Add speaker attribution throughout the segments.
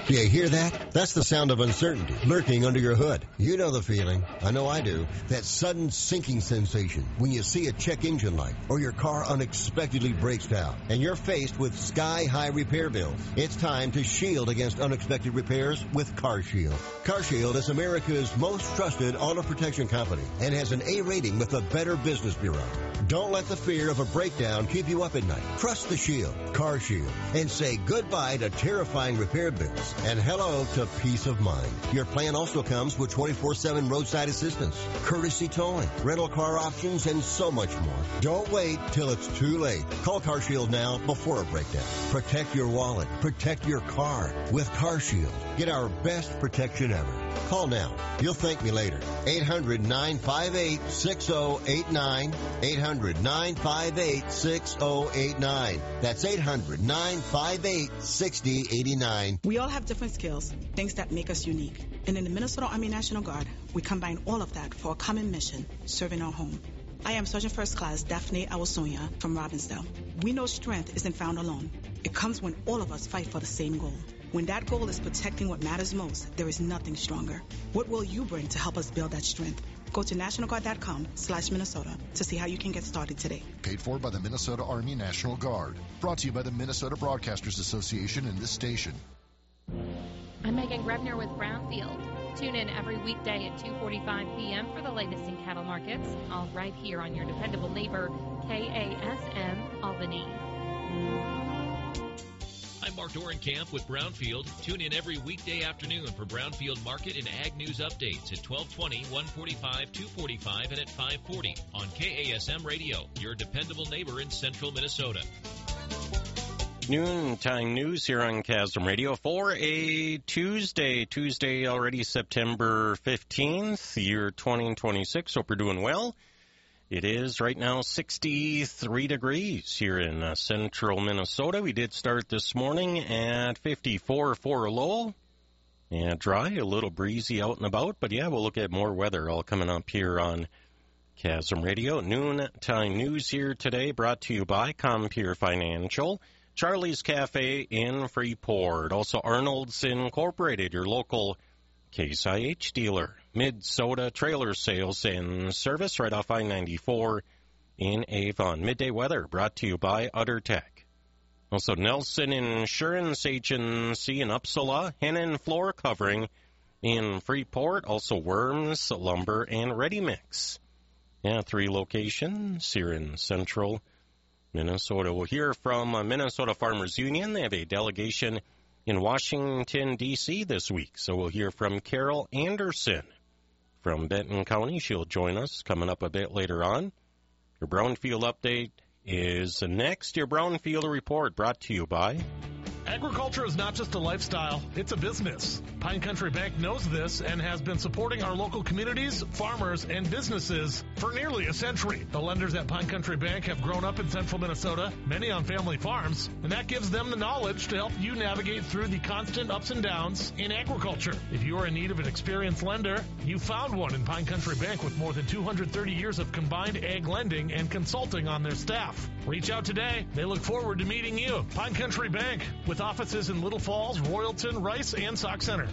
Speaker 1: Do you hear that? That's the sound of uncertainty lurking under your hood. You know the feeling. I know I do. That sudden sinking sensation when you see a check engine light or your car unexpectedly breaks down and you're faced with sky-high repair bills. It's time to shield against unexpected repairs with CarShield. CarShield is America's most trusted auto protection company and has an A rating with the Better Business Bureau. Don't let the fear of a breakdown keep you up at night. Trust the Shield, CarShield, and say goodbye to terrifying repair bills and hello to peace of mind. Your plan also comes with 24/7 roadside assistance, courtesy towing, rental car options, and so much more. Don't wait till it's too late. Call CarShield now before a breakdown. Protect your wallet. Protect your car with CarShield. Get our best protection ever. Call now. You'll thank me later. 800-958-6089. 800-958-6089. That's 800-958-6089.
Speaker 2: We all have different skills, things that make us unique. And in the Minnesota Army National Guard, we combine all of that for a common mission, serving our home. I am Sergeant First Class Daphne Awasonia from Robbinsdale. We know strength isn't found alone. It comes when all of us fight for the same goal. When that goal is protecting what matters most, there is nothing stronger. What will you bring to help us build that strength? Go to nationalguard.com/Minnesota to see how you can get started today.
Speaker 3: Paid for by the Minnesota Army National Guard. Brought to you by the Minnesota Broadcasters Association and this station.
Speaker 4: I'm Megan Grebner with Brownfield. Tune in every weekday at 2:45 p.m. for the latest in cattle markets, all right here on your dependable neighbor, KASM Albany.
Speaker 5: I'm Mark Dorenkamp with Brownfield. Tune in every weekday afternoon for Brownfield Market and Ag News updates at 1220, 145, 245, and at 540 on KASM Radio, your dependable neighbor in central Minnesota.
Speaker 6: Noontime news here on KASM Radio for a Tuesday already September 15th, year 2026. Hope you're doing well. It is right now 63 degrees here in central Minnesota. We did start this morning at 54 for a low. And dry, a little breezy out and about. But yeah, we'll look at more weather all coming up here on KASM Radio. Noontime news here today brought to you by Compeer Financial, Charlie's Cafe in Freeport. Also Arnold's Incorporated, your local Case IH dealer. Mid-Soda Trailer Sales and Service right off I-94 in Avon. Midday weather brought to you by UtterTech. Also Nelson Insurance Agency in Uppsala. Hennen Floor Covering in Freeport. Also Worms, Lumber, and Ready Mix. Yeah, 3 locations here in central Minnesota. We'll hear from Minnesota Farmers Union. They have a delegation in Washington, D.C. this week. So we'll hear from Carol Anderson from Benton County. She'll join us coming up a bit later on. Your Brownfield update is next. Your Brownfield report brought to you by...
Speaker 7: Agriculture is not just a lifestyle, it's a business. Pine Country Bank knows this and has been supporting our local communities, farmers, and businesses for nearly a century. The lenders at Pine Country Bank have grown up in central Minnesota, many on family farms, and that gives them the knowledge to help you navigate through the constant ups and downs in agriculture. If you are in need of an experienced lender, you found one in Pine Country Bank with more than 230 years of combined ag lending and consulting on their staff. Reach out today. They look forward to meeting you. Pine Country Bank, with offices in Little Falls, Royalton, Rice, and Sauk Center.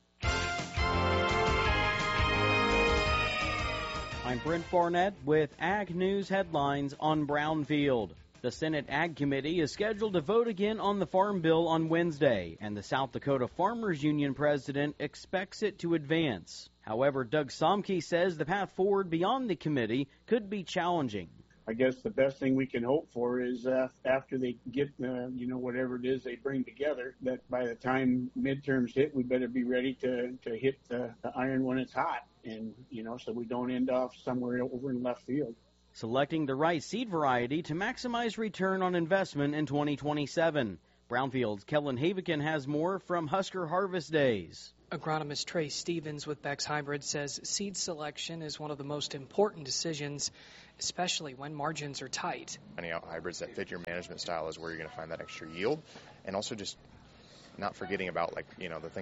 Speaker 8: I'm Brent Barnett with Ag News headlines on Brownfield. The Senate Ag Committee is scheduled to vote again on the Farm Bill on Wednesday, and the South Dakota Farmers Union president expects it to advance. However, Doug Somke says the path forward beyond the committee could be challenging.
Speaker 9: I guess the best thing we can hope for is after they get, whatever it is they bring together, that by the time midterms hit, we better be ready to hit the iron when it's hot, and, so we don't end off somewhere over in left field.
Speaker 8: Selecting the right seed variety to maximize return on investment in 2027. Brownfield's Kellen Havikin has more from Husker Harvest Days.
Speaker 10: Agronomist Trey Stevens with Beck's Hybrid says seed selection is one of the most important decisions, especially when margins are tight.
Speaker 11: Finding out hybrids that fit your management style is where you're going to find that extra yield, and also just not forgetting about the things that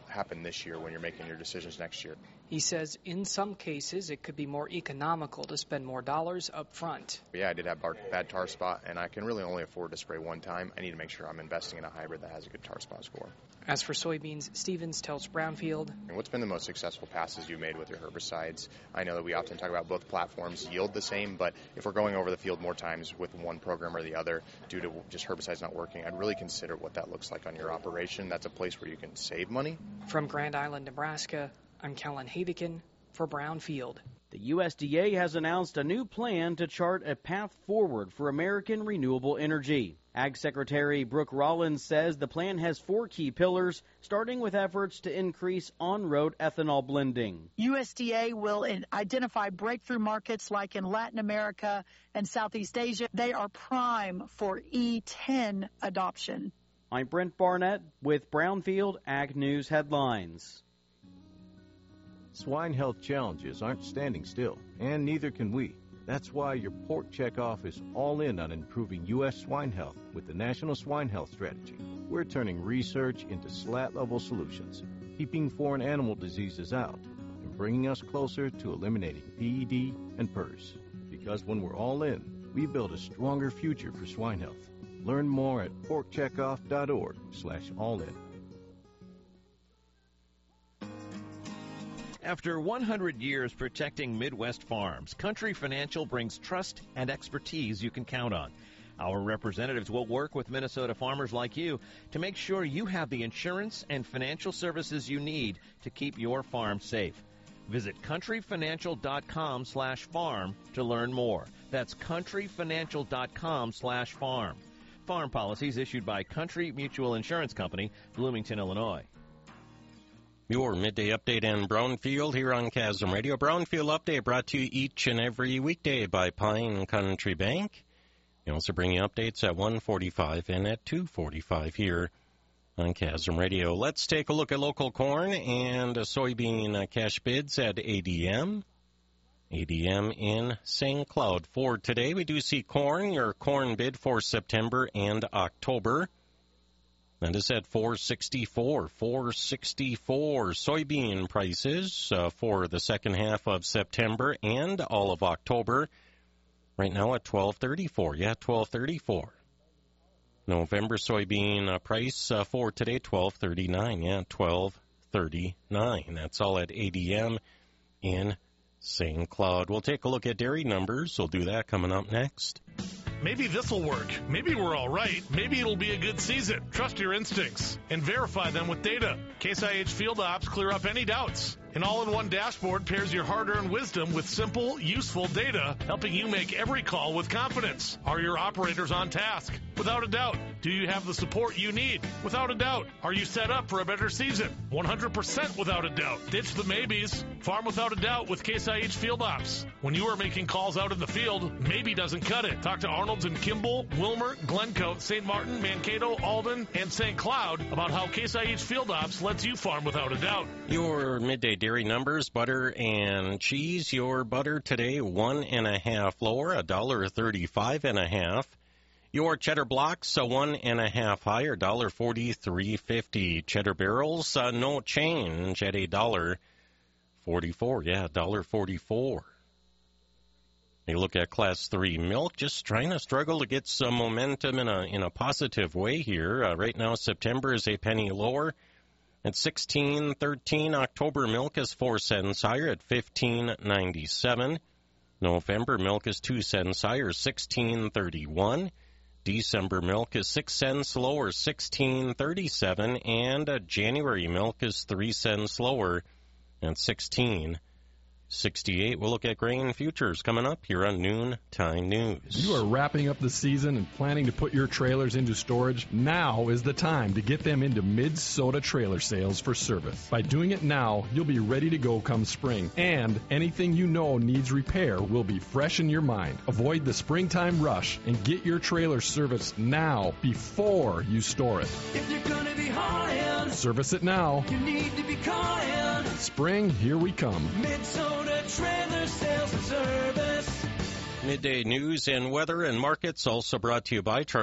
Speaker 11: happen this year when you're making your decisions next year.
Speaker 10: He says in some cases it could be more economical to spend more dollars up front.
Speaker 11: Yeah, I did have bad tar spot, and I can really only afford to spray one time. I need to make sure I'm investing in a hybrid that has a good tar spot score.
Speaker 10: As for soybeans, Stevens tells Brownfield,
Speaker 11: and what's been the most successful passes you made with your herbicides? I know that we often talk about both platforms yield the same, but if we're going over the field more times with one program or the other due to just herbicides not working, I'd really consider what that looks like on your operation. That's a place where you can save money.
Speaker 10: From Grand Island, Nebraska, I'm Kellen Havikin for Brownfield.
Speaker 8: The USDA has announced a new plan to chart a path forward for American renewable energy. Ag Secretary Brooke Rollins says the plan has 4 key pillars, starting with efforts to increase on-road ethanol blending.
Speaker 12: USDA will identify breakthrough markets like in Latin America and Southeast Asia. They are prime for E10 adoption.
Speaker 8: I'm Brent Barnett with Brownfield Ag News Headlines.
Speaker 13: Swine health challenges aren't standing still, and neither can we. That's why your Pork Checkoff is all in on improving U.S. swine health with the National Swine Health Strategy. We're turning research into slat-level solutions, keeping foreign animal diseases out, and bringing us closer to eliminating PED and PRRS. Because when we're all in, we build a stronger future for swine health. Learn more at porkcheckoff.org/all-in.
Speaker 14: After 100 years protecting Midwest farms, Country Financial brings trust and expertise you can count on. Our representatives will work with Minnesota farmers like you to make sure you have the insurance and financial services you need to keep your farm safe. Visit countryfinancial.com/farm to learn more. That's countryfinancial.com/farm. Farm policies issued by Country Mutual Insurance Company, Bloomington, Illinois.
Speaker 6: Your midday update in Brownfield here on Chasm Radio. Brownfield Update brought to you each and every weekday by Pine Country Bank. We also bring you updates at 1:45 and at 2:45 here on Chasm Radio. Let's take a look at local corn and soybean cash bids at ADM. ADM in St. Cloud. For today, we do see corn, your corn bid for September and October. That is at $4.64. $4.64 soybean prices for the second half of September and all of October. Right now at $12.34. Yeah, $12.34. November soybean price for today, $12.39. Yeah, $12.39. That's all at ADM in St. Cloud. We'll take a look at dairy numbers. We'll do that coming up next.
Speaker 7: Maybe this will work. Maybe we're all right. Maybe it'll be a good season. Trust your instincts and verify them with data. Case IH Field Ops clear up any doubts. An all-in-one dashboard pairs your hard-earned wisdom with simple, useful data, helping you make every call with confidence. Are your operators on task? Without a doubt. Do you have the support you need? Without a doubt. Are you set up for a better season? 100% without a doubt. Ditch the maybes. Farm without a doubt with Case IH Field Ops. When you are making calls out in the field, maybe doesn't cut it. Talk to Arnold's in Kimball, Wilmer, Glencoe, St. Martin, Mankato, Alden, and St. Cloud about how Case IH Field Ops lets you farm without a doubt.
Speaker 6: Your midday dairy numbers, butter and cheese. Your butter today, 1.5 lower, $1.35.5. Your cheddar blocks, 1.5 higher, $1.43.50. Cheddar barrels, no change at $1.44. Yeah, $1.44. You look at Class 3 milk, just trying to struggle to get some momentum in a positive way here. Right now, September is a penny lower at $16.13. October milk is 4 cents higher at $15.97. November milk is 2 cents higher, $16.31. December milk is 6 cents lower, $16.37. And January milk is 3 cents lower at $16.68. We'll look at grain futures coming up here on Noontime News.
Speaker 15: You are wrapping up the season and planning to put your trailers into storage? Now is the time to get them into Mid-Sota Trailer Sales for service. By doing it now, you'll be ready to go come spring, and anything you know needs repair will be fresh in your mind. Avoid the springtime rush and get your trailer serviced now before you store it.
Speaker 16: If you're gonna be hauling,
Speaker 15: service it now.
Speaker 16: You need to be calling.
Speaker 15: Spring, here we come.
Speaker 16: Mid-Sota Trailer Sales and Service.
Speaker 6: Midday news and weather and markets also brought to you by